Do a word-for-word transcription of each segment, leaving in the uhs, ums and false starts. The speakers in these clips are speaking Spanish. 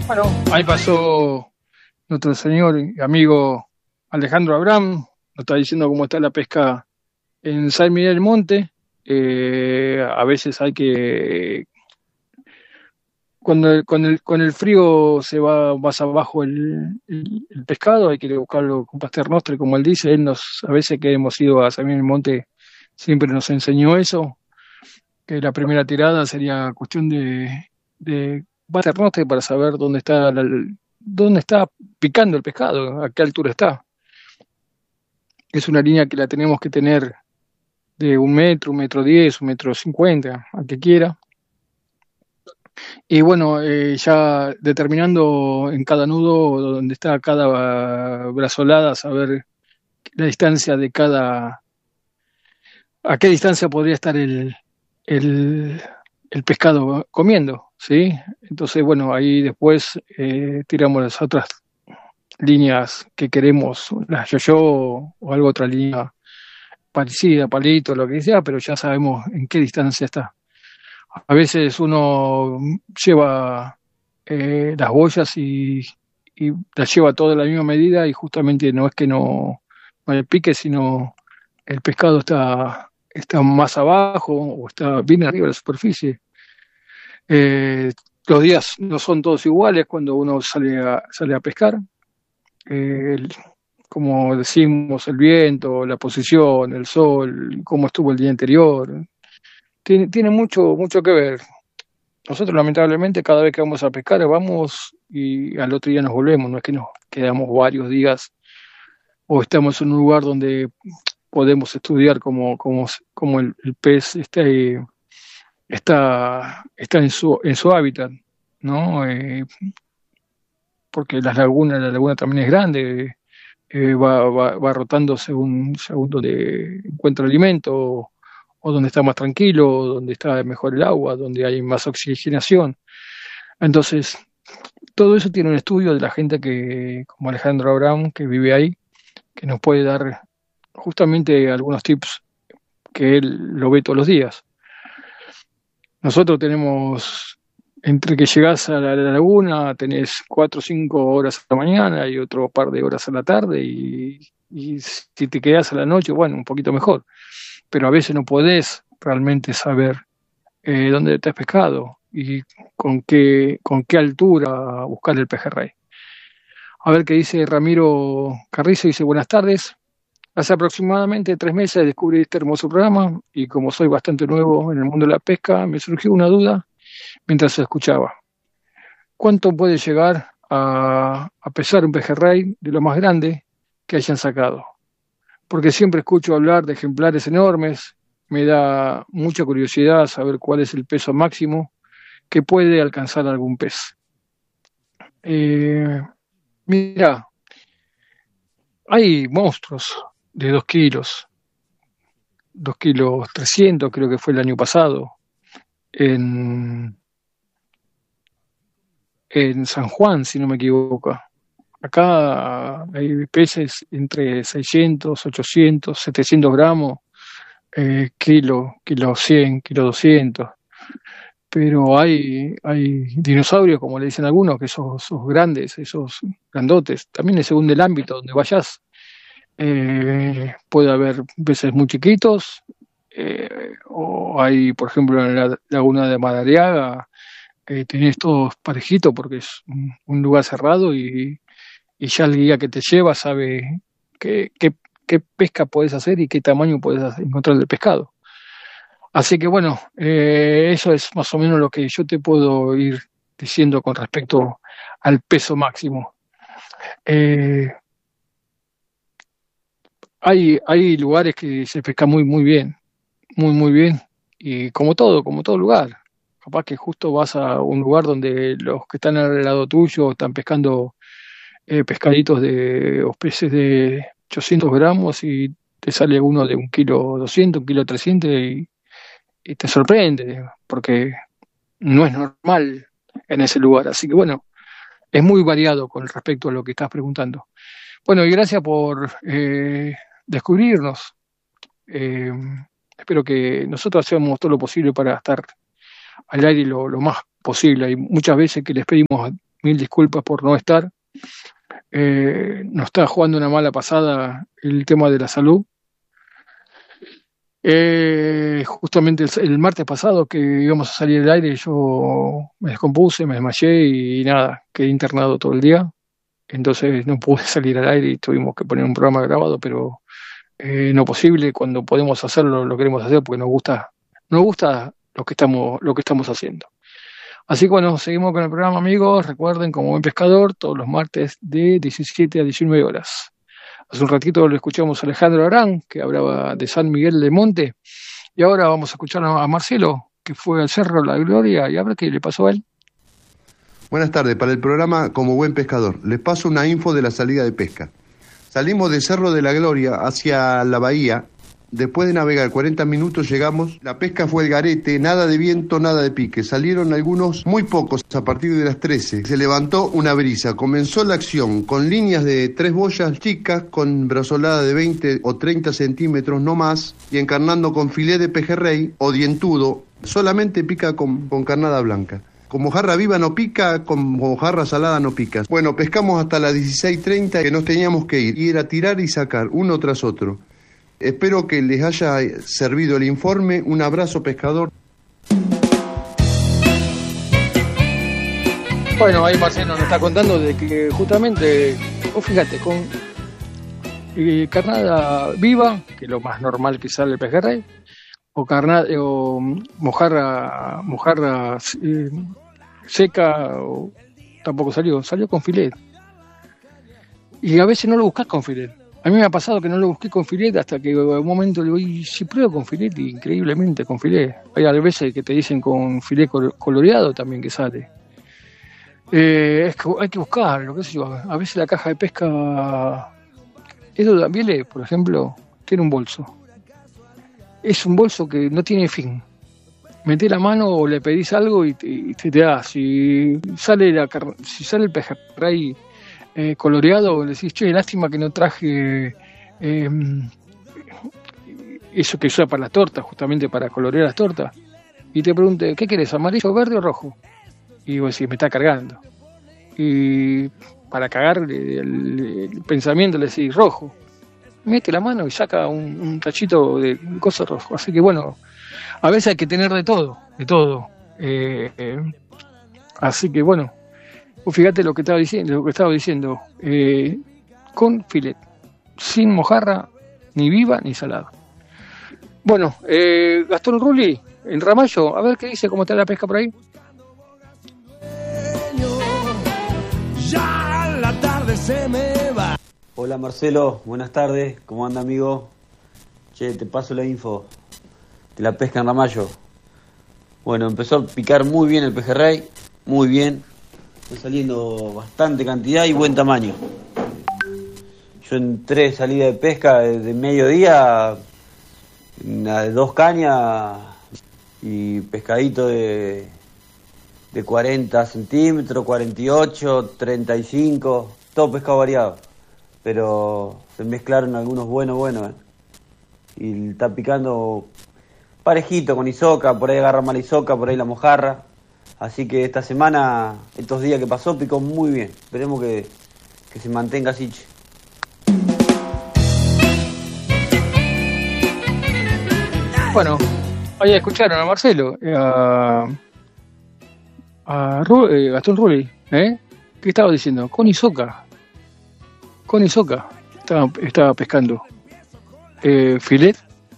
Bueno, ahí pasó nuestro señor y amigo Alejandro Abraham, nos está diciendo cómo está la pesca en San Miguel del Monte. Eh, a veces hay que, cuando el, con, el, con el frío se va más abajo el, el, el pescado, hay que buscarlo con paternostre, como él dice. Él nos, a veces que hemos ido a San Miguel del Monte, siempre nos enseñó eso, que la primera tirada sería cuestión de, de paternostre para saber dónde está la, dónde está picando el pescado, a qué altura está. Es una línea que la tenemos que tener de un metro, un metro diez, un metro cincuenta, al que quiera. Y bueno, eh, ya determinando en cada nudo donde está cada brazolada, saber la distancia de cada, a qué distancia podría estar el, el, el pescado comiendo, ¿sí? Entonces, bueno, ahí después eh, tiramos las otras líneas que queremos, las yo-yo o algo otra línea parecida, palito, lo que sea, pero ya sabemos en qué distancia está. A veces uno lleva eh, las boyas y, y las lleva todas a la misma medida y justamente no es que no, no hay pique, sino el pescado está, está más abajo o está bien arriba de la superficie. Eh, los días no son todos iguales cuando uno sale a, sale a pescar. Eh, el, como decimos, el viento, la posición, el sol, cómo estuvo el día anterior, tiene, tiene mucho, mucho que ver. Nosotros lamentablemente cada vez que vamos a pescar vamos y al otro día nos volvemos, no es que nos quedamos varios días o estamos en un lugar donde podemos estudiar cómo, cómo, cómo el, el pez está, está, está en, su, en su hábitat, ¿no? Eh, porque las lagunas, la laguna también es grande, eh, va, va, va rotando según, según donde encuentra alimento o, o donde está más tranquilo, o donde está mejor el agua, donde hay más oxigenación. Entonces, todo eso tiene un estudio de la gente que, como Alejandro Abraham, que vive ahí, que nos puede dar justamente algunos tips que él lo ve todos los días. Nosotros tenemos, entre que llegás a la, la laguna, tenés cuatro o cinco horas a la mañana y otro par de horas a la tarde, y, y si te quedás a la noche, bueno, un poquito mejor. Pero a veces no podés realmente saber eh, dónde te has pescado y con qué, con qué altura buscar el pejerrey. A ver qué dice Ramiro Carrizo, dice buenas tardes. Hace aproximadamente tres meses descubrí este hermoso programa y como soy bastante nuevo en el mundo de la pesca, me surgió una duda mientras se escuchaba. ¿Cuánto puede llegar a, a pesar un pejerrey de lo más grande que hayan sacado? Porque siempre escucho hablar de ejemplares enormes, me da mucha curiosidad saber cuál es el peso máximo que puede alcanzar algún pez. Eh, mira, hay monstruos de dos kilos, dos kilos trescientos, creo que fue el año pasado, en, en San Juan, si no me equivoco. Acá hay peces entre seiscientos, ochocientos, setecientos gramos, eh, kilo, kilo cien, kilo doscientos. Pero hay, hay dinosaurios, como le dicen algunos, que esos, esos grandes, esos grandotes. También según el ámbito donde vayas, eh, puede haber peces muy chiquitos, eh, o hay, por ejemplo, en la laguna de Madariaga, eh, tenés todos parejitos porque es un, un lugar cerrado y y ya el guía que te lleva sabe qué, qué, qué pesca podés hacer y qué tamaño podés encontrar del pescado. Así que bueno, eh, eso es más o menos lo que yo te puedo ir diciendo con respecto al peso máximo. Eh, hay, hay lugares que se pesca muy, muy bien, muy, muy bien, y como todo, como todo lugar. Capaz que justo vas a un lugar donde los que están al lado tuyo están pescando Eh, pescaditos de o peces de ochocientos gramos y te sale uno de un kilo doscientos, un kilo trescientos y, y te sorprende porque no es normal en ese lugar. Así que bueno, es muy variado con respecto a lo que estás preguntando. Bueno, y gracias por eh, descubrirnos. Eh, espero que nosotros hacemos todo lo posible para estar al aire lo, lo más posible. Hay muchas veces que les pedimos mil disculpas por no estar. Eh, nos está jugando una mala pasada el tema de la salud. Eh, justamente el, el martes pasado que íbamos a salir al aire, yo me descompuse, me desmayé y nada, quedé internado todo el día. Entonces no pude salir al aire y tuvimos que poner un programa grabado, pero eh, no posible. Cuando podemos hacerlo, lo queremos hacer porque nos gusta, nos gusta lo que estamos, lo que estamos haciendo. Así que bueno, seguimos con el programa, amigos. Recuerden, como Buen Pescador, todos los martes de diecisiete a diecinueve horas. Hace un ratito lo escuchamos a Alejandro Arán, que hablaba de San Miguel de Monte, y ahora vamos a escuchar a Marcelo, que fue al Cerro La Gloria, y a ver qué le pasó a él. Buenas tardes, para el programa Como Buen Pescador. Les paso una info de la salida de pesca. Salimos del Cerro de la Gloria hacia la bahía. Después de navegar cuarenta minutos llegamos. La pesca fue el garete, nada de viento, nada de pique. Salieron algunos, muy pocos, a partir de las trece. Se levantó una brisa. Comenzó la acción con líneas de tres boyas chicas, con brazolada de veinte o treinta centímetros no más, y encarnando con filé de pejerrey o dientudo. Solamente pica con, con carnada blanca. Con mojarra viva no pica, con mojarra salada no pica. Bueno, pescamos hasta las dieciséis treinta, que nos teníamos que ir. Y era tirar y sacar, uno tras otro. Espero que les haya servido el informe. Un abrazo, pescador. Bueno, ahí Marcelo nos está contando de que justamente, oh, fíjate, con eh, carnada viva, que es lo más normal que sale el pejerrey, o carnada, o mojarra, mojarra eh, seca, o tampoco salió, salió con filet. Y a veces no lo buscas con filet. A mí me ha pasado que no lo busqué con filet hasta que en un momento le digo, y si pruebo con filet, y increíblemente con filet. Hay a veces que te dicen con filet coloreado también que sale. Eh, es que hay que buscarlo, qué sé yo. A veces la caja de pesca, Edo Daviele, por ejemplo, tiene un bolso. Es un bolso que no tiene fin. Metés la mano o le pedís algo y te, y te, te da. Si sale la si sale el pejerrey eh, coloreado, le decís, che, lástima que no traje eh, eso que usa para las tortas, justamente para colorear las tortas. Y te pregunte, ¿qué querés, amarillo, verde o rojo? Y vos decís, me está cargando. Y para cagar el, el, el pensamiento le decís, rojo. Mete la mano y saca un, un tachito de cosas rojo. Así que bueno, a veces hay que tener de todo, de todo. Eh, eh, así que bueno, fíjate lo que estaba diciendo, lo que estaba diciendo, eh, con filet, sin mojarra, ni viva ni salada. Bueno, eh, Gastón Rulli, en Ramallo, a ver qué dice, cómo está la pesca por ahí. Ya la tarde se me va. Hola Marcelo, buenas tardes, ¿cómo anda amigo? Che, te paso la info de la pesca en Ramallo. Bueno, empezó a picar muy bien el pejerrey, muy bien. Está saliendo bastante cantidad y buen tamaño. Yo en tres salidas de pesca de mediodía, una de dos cañas y pescadito de, de cuarenta centímetros, cuarenta y ocho, treinta y cinco, todo pescado variado. Pero se mezclaron algunos buenos, buenos, ¿eh? Y está picando parejito con isoca, por ahí agarra mal isoca, por ahí la mojarra. Así que esta semana, estos días que pasó, picó muy bien. Esperemos que, que se mantenga así. Bueno, ahí escucharon a Marcelo, a, a Ru, eh, Gastón Rulli, ¿eh? ¿Qué estaba diciendo? Con isoca. Con isoca estaba, estaba pescando eh, filet,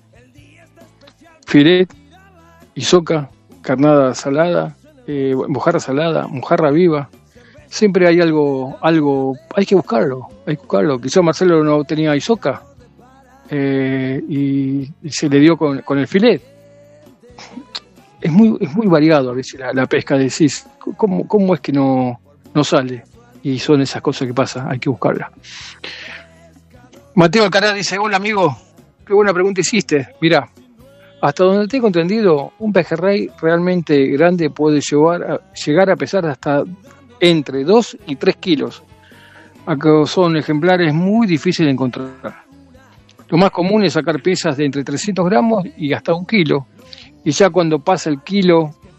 filet, isoca, carnada salada, eh, mojarra salada, mojarra viva. Siempre hay algo, algo, hay que buscarlo, hay que buscarlo. Quizá Marcelo no tenía isoca eh, y, y se le dio con, con el filet. Es muy, es muy variado a veces la, la pesca. Decís, ¿cómo, cómo es que no, no sale? Y son esas cosas que pasan, hay que buscarlas. Mateo Alcaraz dice, hola amigo, qué buena pregunta hiciste. Mirá, hasta donde tengo entendido, un pejerrey realmente grande puede llevar a, llegar a pesar hasta entre dos y tres kilos. Acá son ejemplares muy difíciles de encontrar. Lo más común es sacar piezas de entre trescientos gramos y hasta un kilo. Y ya cuando pasa el kilo,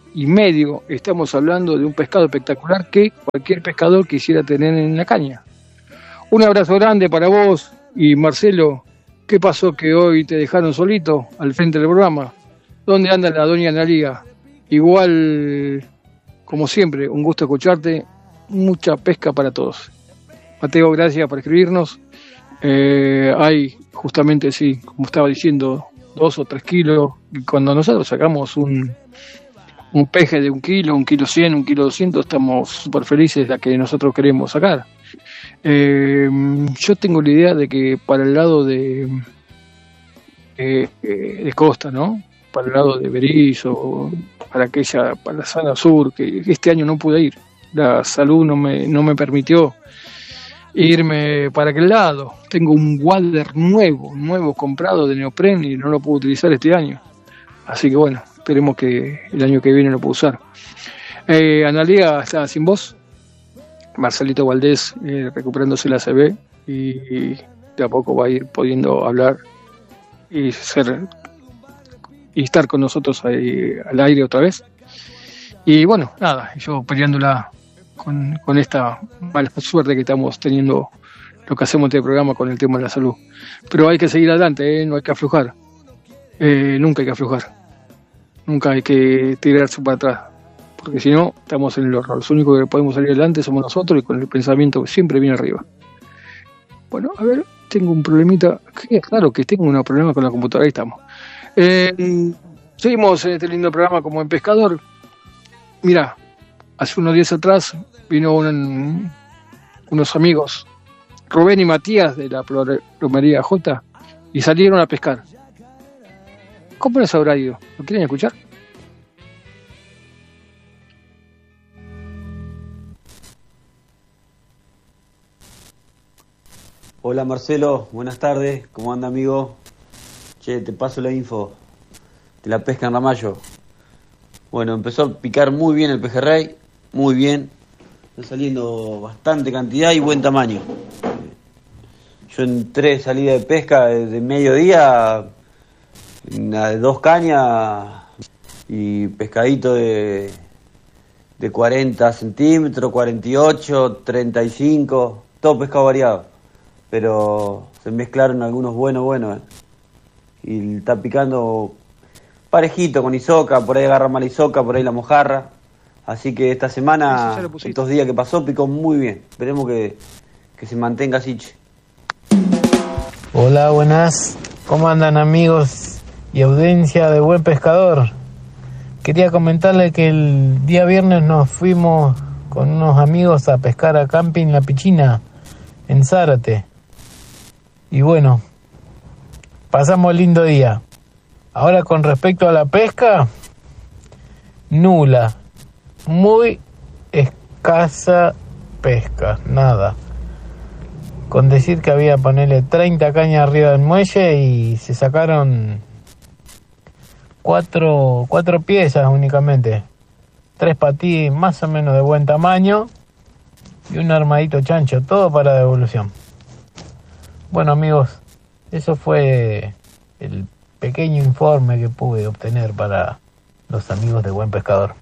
y medio estamos hablando de un pescado espectacular que cualquier pescador quisiera tener en la caña. Un abrazo grande para vos y Marcelo. ¿Qué pasó que hoy te dejaron solito al frente del programa? ¿Dónde anda la doña Analia? Igual, como siempre, un gusto escucharte. Mucha pesca para todos. Mateo, gracias por escribirnos. Eh, hay, justamente, sí, como estaba diciendo, dos o tres kilos. Y cuando nosotros sacamos un, un peje de un kilo, un kilo cien, un kilo doscientos, estamos súper felices de la que nosotros queremos sacar. Eh, yo tengo la idea de que para el lado de eh, de Costa, ¿no? Para el lado de Berizo, para aquella, para la zona sur, que este año no pude ir. La salud no me, no me permitió irme para aquel lado. Tengo un wader nuevo, nuevo comprado de neopren y no lo puedo utilizar este año. Así que bueno, esperemos que el año que viene lo pueda usar. Eh, Analia está sin voz. Marcelito Valdés eh, recuperándose la C B y, y de a poco va a ir pudiendo hablar y ser y estar con nosotros ahí, al aire otra vez. Y bueno, nada, yo peleándola con, con esta mala suerte que estamos teniendo lo que hacemos en este programa con el tema de la salud. Pero hay que seguir adelante, ¿eh? No hay que aflojar. Eh, nunca hay que aflojar. Nunca hay que tirarse para atrás. Porque si no, estamos en el horror. Los únicos que podemos salir adelante somos nosotros y con el pensamiento que siempre viene arriba. Bueno, a ver, tengo un problemita. Claro que tengo un problema con la computadora, ahí estamos. Eh, seguimos en este lindo programa como en Pescador. Mira, hace unos días atrás vino un, unos amigos, Rubén y Matías de la Plomería J, y salieron a pescar. ¿Cómo les habrá ido? ¿Lo quieren escuchar? Hola Marcelo, buenas tardes, ¿cómo anda amigo? Che, te paso la info de la pesca en Ramallo. Bueno, empezó a picar muy bien el pejerrey, muy bien. Está saliendo bastante cantidad y buen tamaño. Yo en tres salidas de pesca de mediodía, una de dos cañas y pescadito de, de cuarenta centímetros, cuarenta y ocho, treinta y cinco, todo pescado variado. Pero se mezclaron algunos buenos, buenos. ¿eh? Y está picando parejito con isoca, por ahí agarra mal isoca, por ahí la mojarra. Así que esta semana, estos días que pasó, picó muy bien. Esperemos que, que se mantenga así. Che. Hola, buenas. ¿Cómo andan amigos y audiencia de Buen Pescador? Quería comentarle que el día viernes nos fuimos con unos amigos a pescar a Camping La Pichina, en Zárate. Y bueno, pasamos lindo día. Ahora con respecto a la pesca, nula. Muy escasa pesca, nada. Con decir que había, ponerle treinta cañas arriba del muelle y se sacaron cuatro, cuatro piezas únicamente. Tres patí más o menos de buen tamaño y un armadito chancho, todo para devolución. Bueno amigos, eso fue el pequeño informe que pude obtener para los amigos de Buen Pescador.